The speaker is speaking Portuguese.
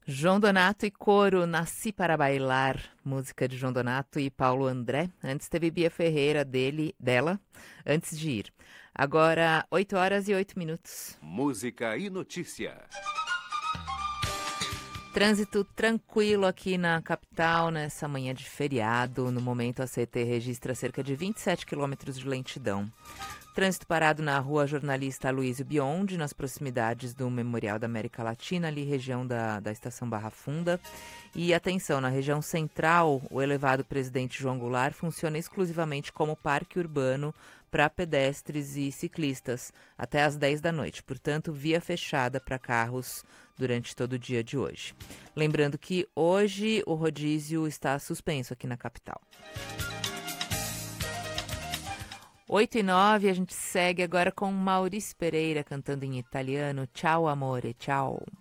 João Donato e Coro, Nasci para Bailar, música de João Donato e Paulo André. Antes teve Bia Ferreira, dela, antes de ir. Agora, 8 horas e 8 minutos. Música e notícia. Trânsito tranquilo aqui na capital nessa manhã de feriado. No momento, a CT registra cerca de 27 quilômetros de lentidão. Trânsito parado na rua Jornalista Aloysio Biondi, nas proximidades do Memorial da América Latina, ali região da estação Barra Funda. E atenção, na região central, o elevado Presidente João Goulart funciona exclusivamente como parque urbano para pedestres e ciclistas até às 10 da noite. Portanto, via fechada para carros durante todo o dia de hoje. Lembrando que hoje o rodízio está suspenso aqui na capital. 8 e 9, a gente segue agora com Maurício Pereira cantando em italiano. Ciao amore, ciao.